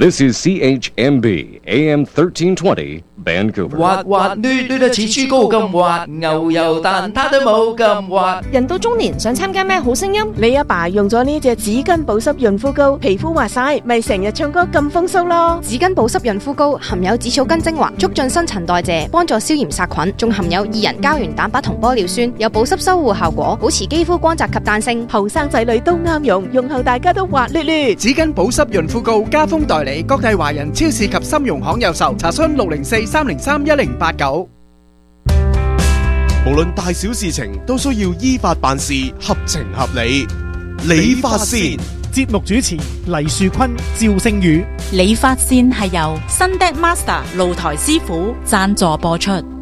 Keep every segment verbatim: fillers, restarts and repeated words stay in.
This is C H M B A M thirteen twenty Vancouver。 滑滑捋捋得似豬膏咁滑，牛油蛋撻都冇咁滑。 人到中年想參加咩好聲音？ 你阿爸用咗呢隻紙巾保濕潤膚膏，皮膚滑晒，咪成日唱歌咁風騷咯。 紙巾保濕潤膚膏含有紫草根精華，促進新陳代謝，幫助消炎殺菌，仲含有二人膠原蛋白同玻尿酸，有保濕修護效果，保持肌膚光澤及彈性。 後生仔女都啱用，用後大家都滑捋捋。 紙巾保濕潤膚膏加封代理，各大華人超市及深融行有售，查詢六零四三零三一零八九。 無論大小事情都需要依法辦事，合情合理。理髮線節目主持黎樹坤、趙星宇。 理髮線係由 Sundeck Master 露台師傅贊助播出。 二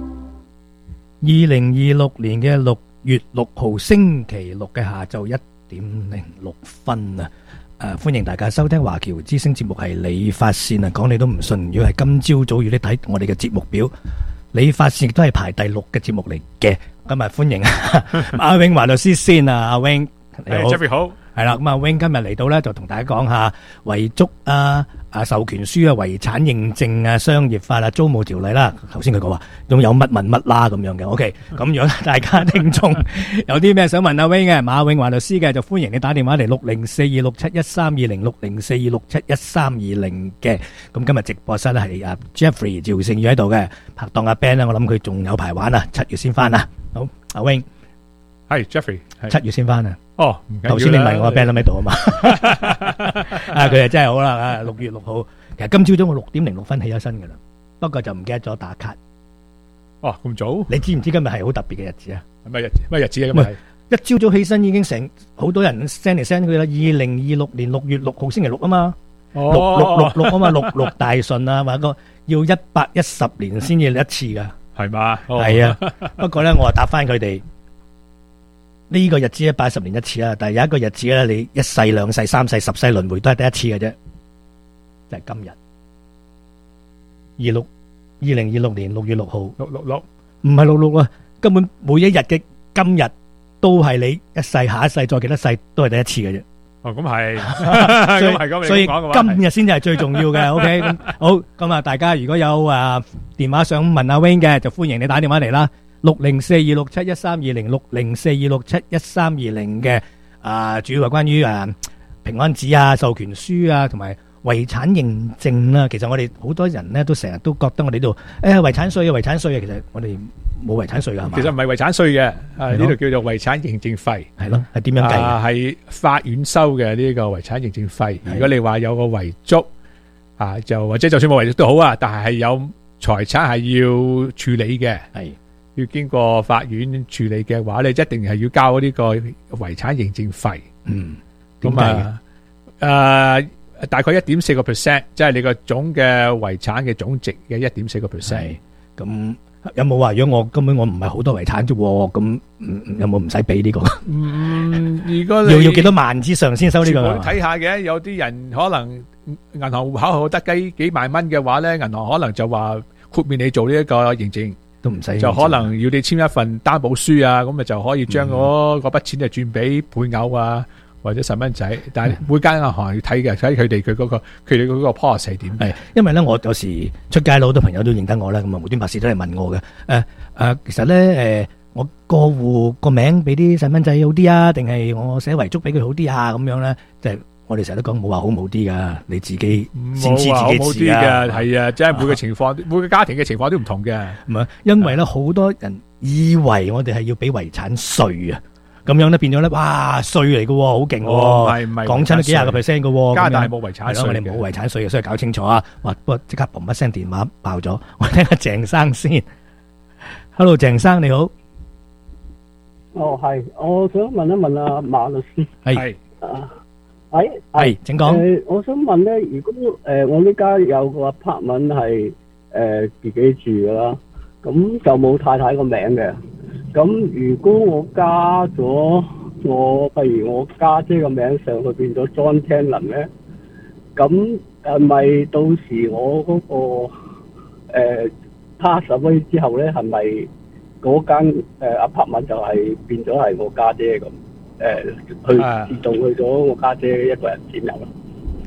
零二六年嘅六月六號星期六嘅下晝一點零六分啊！誒，歡迎大家收聽華僑之聲節目，係理髮線啊！講你都唔信，如果係今朝早要你睇我哋嘅節目表，理髮線亦都係排第六嘅節目嚟嘅。今日歡迎阿永華律師先啊，阿永你好 ，Jeffrey 好， 係啦。咁阿永今日嚟到咧，就同大家講下遺囑啊、啊授權書啊、遺產認證啊、商業法啊、租務條例啦。頭先佢講話仲有乜問乜啦咁樣嘅。OK，咁如果大家聽眾有啲咩想問阿 Wing 嘅，馬永華律師嘅，就歡迎你打電話嚟六零四二六七一三二零六零四二六七一三二零嘅。咁今日直播室咧係阿 Jeffrey 趙勝宇喺度嘅，拍檔阿 Ben 咧，我諗佢仲有排玩啊，七月先翻啊。好，阿 Wing 係 Jeffrey， 七月先翻啊。 哦，唔緊要啦。 頭先你問我 Ben 喺度啊嘛，啊佢啊真係好啦，啊六月六號，其實今朝早我六點零六分起咗身噶啦，不過就唔記得咗打卡。 哦，咁早？ 你知唔知今日係好特別嘅日子啊？ 咩日咩日子啊？今日係一朝早起身已經成好多人 send 嚟 send 佢啦，二零二六年六月六號星期六啊嘛，六六六六啊嘛，六六大順啊，話個要一百一十年先至一次噶， 係嘛？ 係啊，不過咧我啊答翻佢哋。呢個日子一百一十年一次啊，但係有一個日子咧，你一世、兩世、三世、十世輪迴都係第一次嘅啫，就係今日二六二零二六年六月六號， 六六六唔係六六啊，根本每一日嘅今日都係你一世、下一世、再幾多世都係第一次嘅啫。 哦，咁係， 所以咁係咁所以講嘅話今日先至係最重要嘅。OK，咁好，咁啊，大家如果有啊電話想問阿 Wing 嘅，就歡迎你打電話嚟啦。六零四二六七一三二零六零四二六七一三二零嘅啊，主要係關於啊平安紙啊、授權書啊，同埋遺產認證啦。其實我哋好多人咧都成日都覺得我哋呢度誒遺產稅啊、遺產稅啊，其實我哋冇遺產稅噶，係嘛？ 其實唔係遺產稅嘅，啊呢度叫做遺產認證費。 係咯，係點樣計啊？ 係法院收嘅呢個遺產認證費。如果你話有個遺囑啊，就或者就算冇遺囑都好啊，但係係有財產係要處理嘅。係。要經過法院處理嘅話，你一定係要交呢個遺產認證費。嗯，咁啊，誒，大概一點四個 percent，即係你個總嘅遺產嘅總值嘅一點四個 percent。 咁有冇話如果我根本我唔係好多遺產啫？咁有冇唔使俾呢個？ 嗯，如果你要要幾多萬之上先收呢個？ 我睇下嘅，有啲人可能銀行戶口好得幾幾萬蚊嘅話咧，銀行可能就話豁免你做呢一個認證。 都唔使， 就可能要你簽一份擔保書啊，咁咪就可以將嗰嗰筆錢就轉俾配偶啊，或者細蚊仔。但係每間銀行要睇嘅，睇佢哋佢嗰個佢哋嗰個 policy 係點。係，因為咧我有時出街好多朋友都認得我啦，咁啊無端白事都嚟問我嘅。誒誒，其實咧誒，我過戶個名俾啲細蚊仔好啲啊，定係我寫遺囑俾佢好啲啊？咁樣咧，就係。我哋成日都講冇話好冇啲噶，你自己先知自己事啊。 係啊，即係每個情況，每個家庭嘅情況都唔同嘅。 唔係，因為咧好多人以為我哋係要俾遺產稅啊，咁樣咧變咗咧，哇稅嚟嘅，好勁喎。 唔係唔係， 講親都幾廿個 percent 嘅。 加拿大冇遺產稅， 我哋冇遺產稅嘅，所以搞清楚啊。哇，不過即刻嘣一聲電話爆咗，我聽下鄭生先。Hello， 鄭生你好。 哦，係，我想問一問阿馬律師。 係。 啊。係係，請講。 誒，我想問咧，如果誒我呢家有個 apartment 係誒自己住噶啦，咁就冇太太個名嘅。咁如果我加咗我，譬如我家姐個名上去變咗 John Cannon 咧，咁係咪到時我嗰個誒 pass away 之後咧，係咪嗰間誒 apartment 就係變咗係我家姐咁？誒，去自動去咗我家姐一個人佔有啦。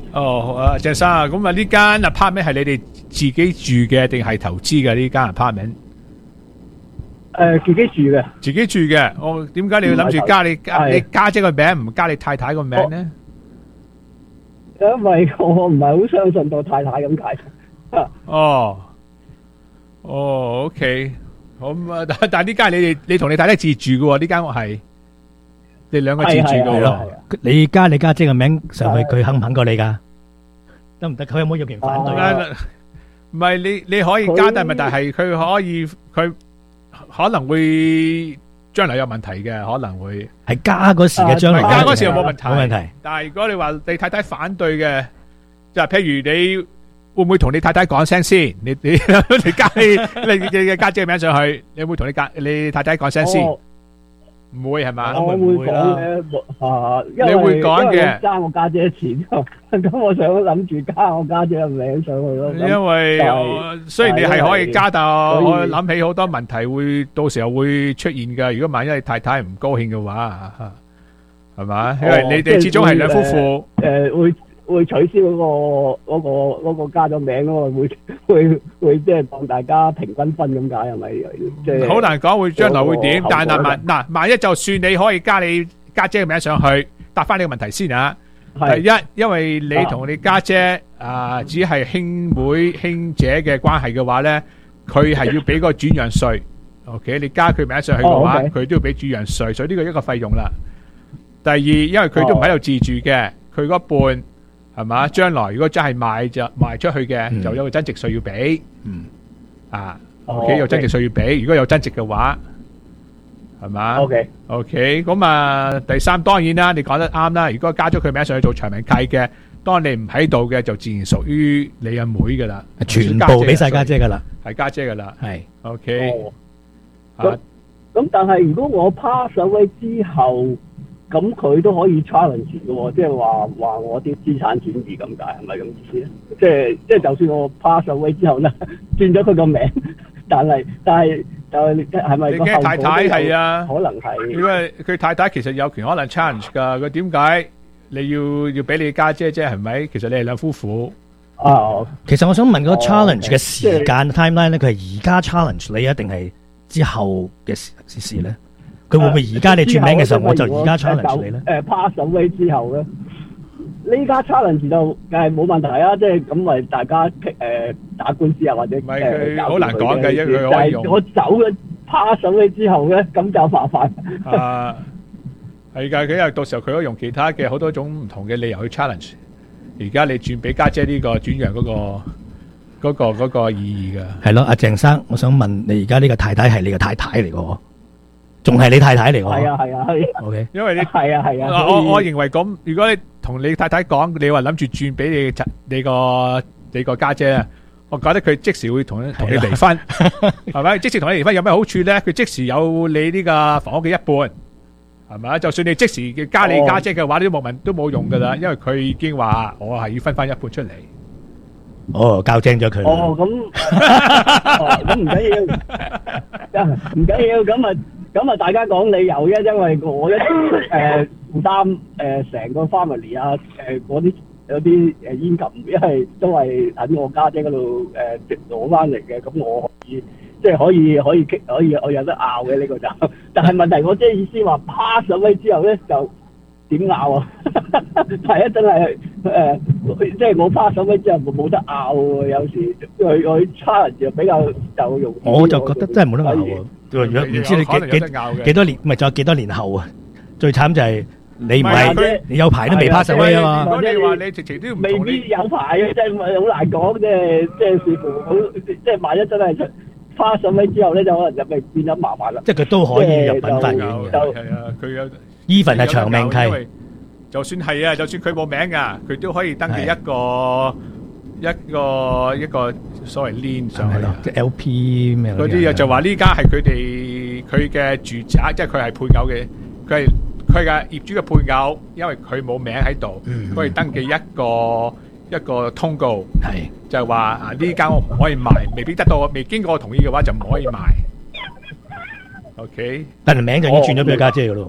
哦，啊，鄭生啊，咁啊呢間 apartment 係你哋自己住嘅定係投資嘅呢間 apartment？ 誒，自己住嘅。 自己住嘅，我點解你要諗住加你加你家姐個名，唔加你太太個名咧？ 因為我唔係好相信到太太咁解。 哦，哦 ，OK， 好啊，但但呢間係你哋你同你太太自住嘅喎，呢間屋係你兩個自住嘅喎。 你加你家姐個名上去，佢肯唔肯過你㗎？得唔得？佢有冇有權反對？ 唔係你你可以加，但係問題係佢可以佢。可能會將來有問題嘅，可能會係加嗰時嘅將來， 加嗰時又冇問題， 冇問題。 但係如果你話你太太反對嘅，就係譬如你會唔會同你太太講聲先？你你你加你你嘅家姐嘅名上去，你會同你家你太太講聲先？唔會係嘛？ 我會講嘅，啊，因為你會講嘅， 爭我家姐錢，咁我想諗住加我家姐嘅名上去咯。 因為雖然你係可以加，但我諗起好多問題會到時候會出現噶。如果萬一你太太唔高興嘅話，係嘛？因為你哋始終係兩夫婦， 誒會。會取消嗰個嗰個嗰個加咗名嗰個會會會即係當大家平均分咁解係咪？即係好難講會將來會點，但係萬嗱萬一就算你可以加你家姐嘅名上去，答翻呢個問題先啊。第一，因為你同你家姐啊只係兄妹兄姐嘅關係嘅話咧，佢係要俾個轉讓稅。OK， 你加佢名上去嘅話，佢都要俾轉讓稅，所以呢個一個費用啦。第二，因為佢都唔喺度自住嘅，佢嗰半。係嘛？將來如果真係賣就賣出去嘅，嗯、就有個增值稅要俾。嗯，啊 ，OK， 有增值稅要俾。如果有增值嘅話，係嘛 ？OK，OK， 咁啊，第三當然啦，你講得啱啦。如果加咗佢名上去做長命契嘅，當你唔喺度嘅，就自然屬於你阿妹噶啦， 全部俾晒家姐噶啦， 係家姐噶啦。係 OK。 咁咁，但係如果我 pass away 之後，咁佢都可以 challenge 嘅喎，即係話話我啲資產轉移咁解，係咪咁意思咧？即係即係，就算我 pass away 之後咧，轉咗佢個名，但係但係就係係咪？你嘅太太係啊， 可能係。 因為佢太太其實有權可能 challenge 㗎，佢點解你要要俾你家姐啫？係咪？其實你係兩夫婦。 啊， 其實我想問嗰個 challenge 嘅時間 timeline 咧，佢係而家 challenge 你啊，定係之後嘅事事咧？佢會唔會而家你轉名嘅時候，我就而家 challenge 你咧？ 誒 pass away 之後咧，呢家 challenge 就梗係冇問題啊！即係咁咪大家誒打官司啊，或者唔係佢好難講嘅，因為佢可以用。 我走咗 pass away 之後咧，咁就麻煩。 啊，係㗎，佢又到時候佢可以用其他嘅好多種唔同嘅理由去 challenge。而家你轉俾家姐呢個轉讓嗰個嗰個嗰個意義㗎。係咯，阿鄭生，我想問你而家呢個太太係你個太太嚟㗎？仲係你太太嚟㗎？ 係啊係啊係。 O K， 因為你係啊係啊。 我我認為咁，如果你同你太太講，你話諗住轉俾你你個你個家姐啊，我覺得佢即時會同同你離婚，係咪？即時同你離婚有咩好處咧？佢即時有你呢個房屋嘅一半，係咪啊？就算你即時加你家姐嘅話，都冇問都冇用㗎啦，因為佢已經話我係要分翻一半出嚟。 哦，教正咗佢。 哦，咁咁唔緊要，唔緊要，咁啊。咁啊，大家講理由啫，因為我咧誒負擔誒成個 family 啊，誒嗰啲有啲誒煙金，因為都係喺我家姐嗰度誒攞翻嚟嘅，咁我可以即係可以可以激可以我有得拗嘅呢個就，但係問題我即係意思話 pass away 之後咧就點拗啊？係啊，真係誒，即係我 pass away之後冇得拗喎，有時佢佢 challenge 就比較就容易。 我就覺得真係冇得拗喎。唔知你幾幾幾多年，唔係仲有幾多年後啊？最慘就係你唔係，你有排都未 pass away 啊嘛。 如果你話你直情都唔未必有排嘅，即係好難講，即係即係視乎好，即係萬一真係出 pass away之後咧，就可能就咪變咗麻煩啦。 即係佢都可以入稟法院嘅。 係啊，佢有 even 係長命契， 就算係啊，就算佢冇名噶，佢都可以登記一個。一個一個所謂 lien 上去， 即係 L P 咩嗰啲就話呢家係佢哋佢嘅住宅，即係佢係配偶嘅，佢係佢嘅業主嘅配偶，因為佢冇名喺度，佢可以登記一個一個通告， 係就係話啊呢間屋唔可以賣，未必得到未經過我同意嘅話就唔可以賣。OK， 但係名就已經轉咗俾佢家姐噶咯。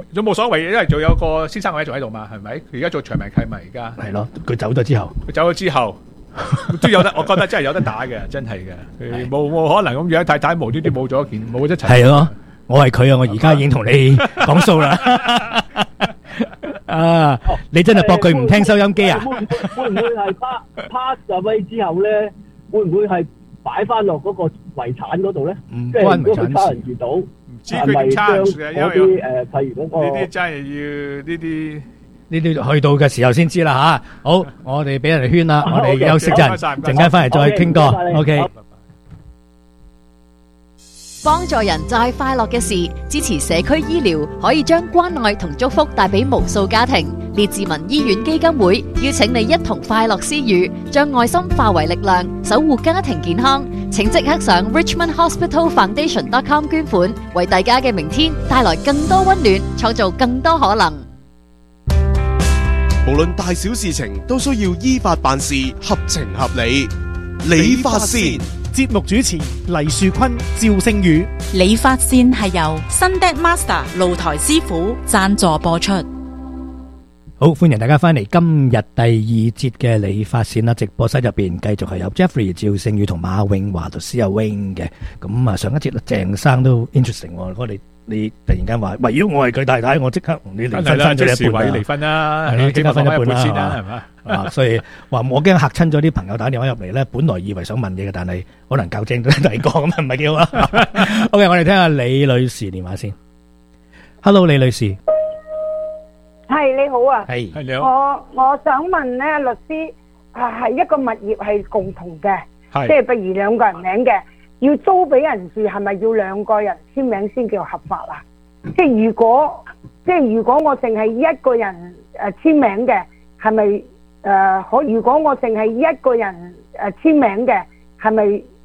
都冇所謂，因為仲有個先生位仲喺度嘛，係咪？佢而家做長命契咪而家。 係咯，佢走咗之後， 佢走咗之後都有得，我覺得真係有得打嘅，真係嘅。佢冇冇可能咁樣太太無端端冇咗件冇一齊。 係咯，我係佢啊！我而家已經同你講數啦。啊，你真係駁佢唔聽收音機啊？ 會會唔會係 pass pass 咗位之後咧？會唔會係擺翻落嗰個遺產嗰度咧？即係如果佢家人遇到，係咪將嗰啲誒，譬如嗰個呢啲真係要呢啲呢啲去到嘅時候先知啦吓。好，我哋俾人哋圈啦，我哋休息陣，陣間翻嚟再傾過。OK。 幫助人再快樂嘅事，支持社區醫療，可以將關愛同祝福帶俾無數家庭。列治文醫院基金會邀請你一同快樂施予，將愛心化為力量，守護家庭健康。請即刻上 richmond hospital foundation dot com 捐款，為大家嘅明天帶來更多溫暖，創造更多可能。 無論大小事情，都需要依法辦事，合情合理。理髮線節目主持黎樹坤、趙星宇。 理髮線係由新 Dec Master 露台師傅贊助播出。 好，歡迎大家翻嚟今日第二節嘅理髮線啦！直播室入邊繼續係有 Jeffrey、趙勝宇同馬永華律師阿 Wing 嘅。咁啊，上一節鄭生都 interesting 喎。我哋你突然間話，喂，如果我係佢太太，我即刻同你離婚，分咗一半啦。 離婚啦， 係咯，即刻分一半啦， 先啦，係嘛？ 啊，所以話我驚嚇親咗啲朋友打電話入嚟咧，本來以為想問嘢嘅，但係可能較正咗第二個咁啊，唔係幾好啊。OK，我哋聽下李女士電話先。Hello， 李女士。 係你好啊， 係你好。 我我想問咧，律師啊，係一個物業係共同嘅，即係譬如兩個人名嘅，要租俾人住，係咪要兩個人簽名先叫合法啊？即係如果即係如果我淨係一個人誒簽名嘅，係咪誒可？如果我淨係一個人誒簽名嘅，係咪